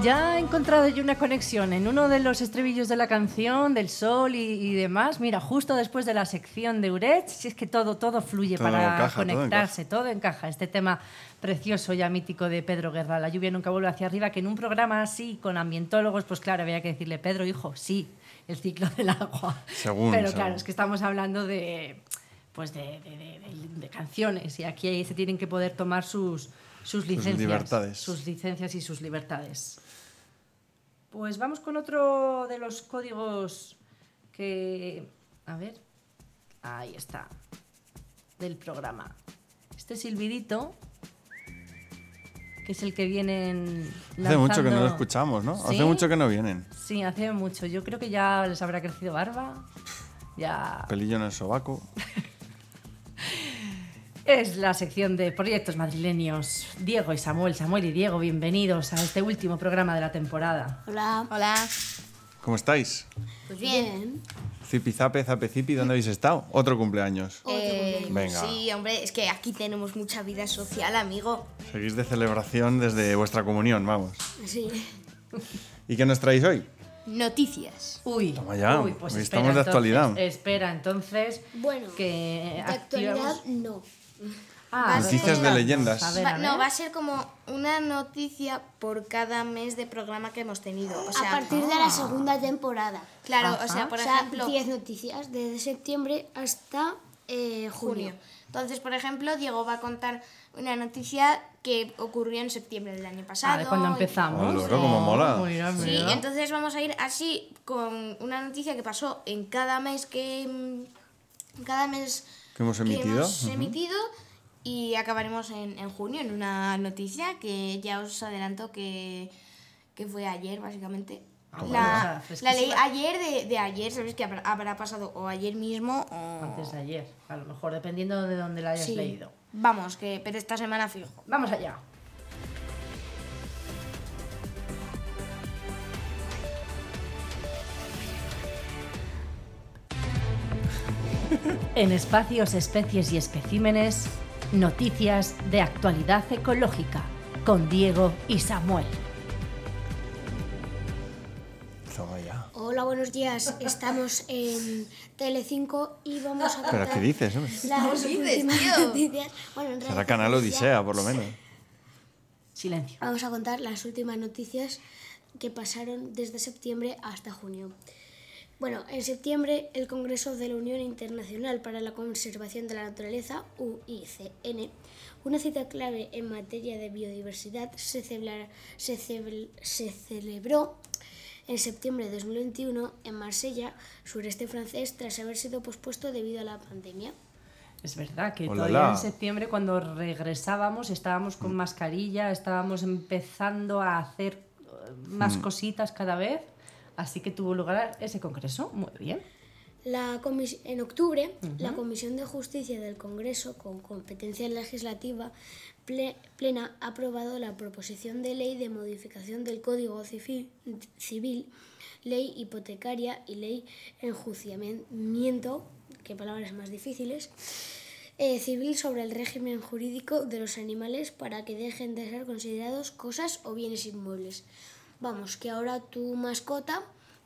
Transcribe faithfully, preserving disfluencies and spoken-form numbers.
Ya he encontrado yo una conexión en uno de los estribillos de la canción, del sol y, y demás. Mira, justo después de la sección de Urech, si es que todo, todo fluye todo para encaja, conectarse, todo encaja. todo encaja. Este tema precioso ya mítico de Pedro Guerra, La lluvia nunca vuelve hacia arriba, que en un programa así, con ambientólogos, pues claro, había que decirle, Pedro, hijo, sí, el ciclo del agua. Según, Pero según. claro, es que estamos hablando de, pues de, de, de, de, de canciones y aquí se tienen que poder tomar sus, sus licencias. Sus libertades. Sus licencias y sus libertades. Pues vamos con otro de los códigos que... A ver, ahí está, del programa. Este silbidito, que es el que vienen lanzando... Hace mucho que no lo escuchamos, ¿no? ¿Sí? Hace mucho que no vienen. Sí, hace mucho. Yo creo que ya les habrá crecido barba. Ya... Pelillo en el sobaco. Es la sección de proyectos madrileños. Diego y Samuel, Samuel y Diego, bienvenidos a este último programa de la temporada. Hola. Hola. ¿Cómo estáis? Pues bien. Zipi zape, zape zipi, ¿dónde habéis estado? Otro cumpleaños. Eh, Venga. Sí, hombre, es que aquí tenemos mucha vida social, amigo. Seguís de celebración desde vuestra comunión, vamos. Sí. ¿Y qué nos traéis hoy? Noticias. Uy, Toma ya, uy, pues hoy espera, estamos de entonces, actualidad. Espera, entonces, Bueno, que de actualidad activamos- no. Ah, Noticias pues de cuéntanos, leyendas. a ver, Va- a no, ver. va a ser como una noticia por cada mes de programa que hemos tenido. O sea, A partir de la segunda temporada. claro, Ajá. o sea, por o sea, ejemplo, diez noticias desde septiembre hasta eh, junio. junio. Entonces, por ejemplo, Diego va a contar una noticia que ocurrió en septiembre del año pasado. Ah, de cuando y- empezamos. Oh, loro, cómo mola. Mira, Sí, mira. entonces vamos a ir así con una noticia que pasó en cada mes que mm, cada mes ¿Que hemos emitido? hemos Ujú. emitido y acabaremos en, en junio en una noticia que ya os adelanto que, que fue ayer básicamente. Ah, bueno, o La, sea, fresquísima. la leí ayer de, de ayer, sabéis que habrá, habrá pasado o ayer mismo o... Antes de ayer, a lo mejor, dependiendo de dónde la hayas Sí. leído. Vamos, que pero esta semana fijo. Vamos allá. En espacios, especies y especímenes, noticias de actualidad ecológica con Diego y Samuel. Toma ya. Hola, buenos días. Estamos en Telecinco y vamos a ¿Pero contar qué dices, hombre? las ¿Qué dices, últimas tío? noticias. Bueno, en Será realidad Canal ya Odisea, por lo menos. Silencio. Vamos a contar las últimas noticias que pasaron desde septiembre hasta junio. Bueno, en septiembre el Congreso de la Unión Internacional para la Conservación de la Naturaleza, U I C N, una cita clave en materia de biodiversidad, se, celebra- se, cebl- se celebró en septiembre de dos mil veintiuno en Marsella, sureste francés, tras haber sido pospuesto debido a la pandemia. Es verdad que Olala. todavía en septiembre, cuando regresábamos, estábamos con mascarilla, estábamos empezando a hacer eh, más cositas cada vez, así que tuvo lugar ese congreso. Muy bien. La comis- en octubre, la Comisión de Justicia del Congreso, con competencia legislativa ple- plena, ha aprobado la proposición de ley de modificación del Código Civil, civil ley hipotecaria y ley enjuiciamiento, qué palabras más difíciles, eh, civil sobre el régimen jurídico de los animales para que dejen de ser considerados cosas o bienes inmuebles. Vamos, que ahora tu mascota